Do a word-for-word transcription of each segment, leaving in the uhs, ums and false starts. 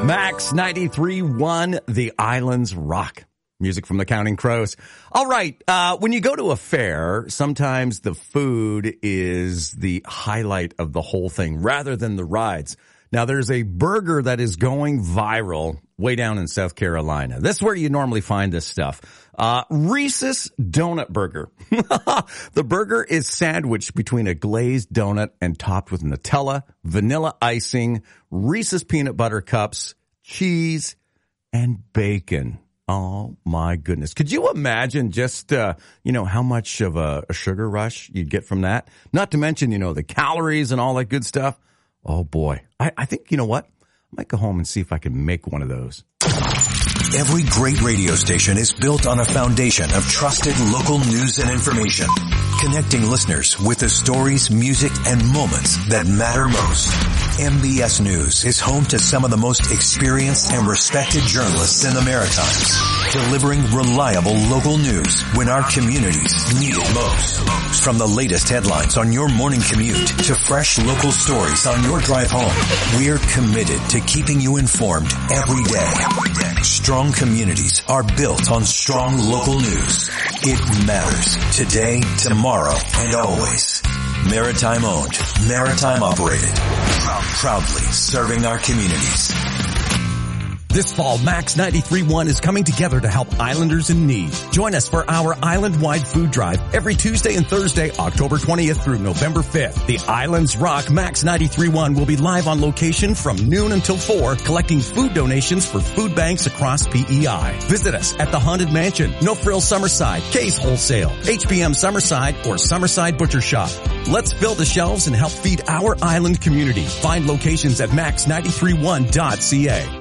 Max ninety-three point one, The Islands Rock. Music from the Counting Crows. All right, uh, when you go to a fair, sometimes the food is the highlight of the whole thing rather than the rides. Now, there's a burger that is going viral way down in South Carolina. That's where you normally find this stuff. Uh, Reese's Donut Burger. The burger is sandwiched between a glazed donut and topped with Nutella, vanilla icing, Reese's peanut butter cups, cheese, and bacon. Oh, my goodness. Could you imagine just, uh, you know, how much of a, a sugar rush you'd get from that? Not to mention, you know, the calories and all that good stuff. Oh, boy. I, I think, you know what? I might go home and see if I can make one of those. Every great radio station is built on a foundation of trusted local news and information, connecting listeners with the stories, music, and moments that matter most. M B S News is home to some of the most experienced and respected journalists in the Maritimes, delivering reliable local news when our communities need it most. From the latest headlines on your morning commute to fresh local stories on your drive home, we're committed to keeping you informed every day. Strong communities are built on strong local news. It matters today, tomorrow, and always. Maritime owned, maritime operated. Proudly serving our communities. This fall, Max ninety-three point one is coming together to help islanders in need. Join us for our island-wide food drive every Tuesday and Thursday, October twentieth through November fifth. The Islands Rock Max ninety-three point one will be live on location from noon until four, collecting food donations for food banks across P E I. Visit us at the Haunted Mansion, No Frills Summerside, Case Wholesale, H P M Summerside, or Summerside Butcher Shop. Let's fill the shelves and help feed our island community. Find locations at max ninety-three one dot c a.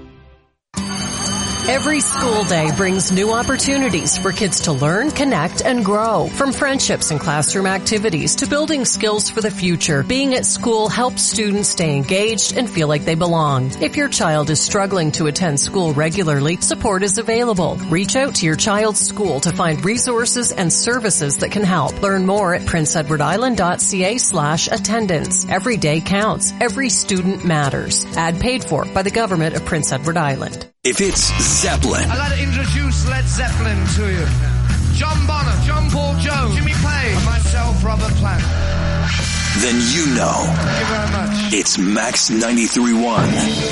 Every school day brings new opportunities for kids to learn, connect, and grow. From friendships and classroom activities to building skills for the future, being at school helps students stay engaged and feel like they belong. If your child is struggling to attend school regularly, support is available. Reach out to your child's school to find resources and services that can help. Learn more at prince edward island dot c a slash attendance. Every day counts. Every student matters. Ad paid for by the government of Prince Edward Island. If it's Zeppelin, I'd like to introduce Led Zeppelin to you. John Bonham, John Paul Jones, Jimmy Page, and myself, Robert Plant. then you know Thank you very much. it's Max ninety-three point one.